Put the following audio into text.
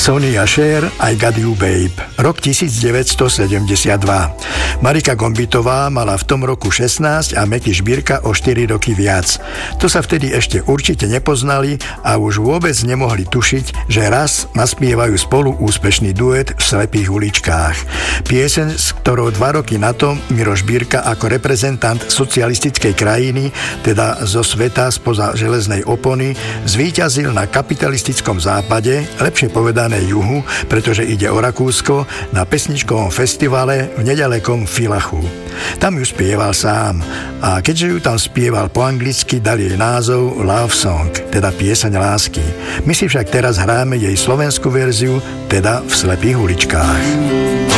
Sonny a Cher, I Got You Babe, rok 1972. Marika Gombitová mala v tom roku 16 a Meky Žbírka o 4 roky viac. To sa vtedy ešte určite nepoznali a už vôbec nemohli tušiť, že raz naspievajú spolu úspešný duet v Slepých uličkách. Pieseň, s ktorou 2 roky na to Miro Žbírka ako reprezentant socialistickej krajiny, teda zo sveta spoza železnej opony, zvíťazil na kapitalistickom západe, lepšie povedané juhu, pretože ide o Rakúsko, na pesničkovom festivale v nedalekom Villachu. Tam ju spieval sám a keďže ju tam spieval po anglicky, dal jej názov Love Song, teda pieseň lásky. My si však teraz hráme jej slovenskú verziu, teda v Slepých uličkách.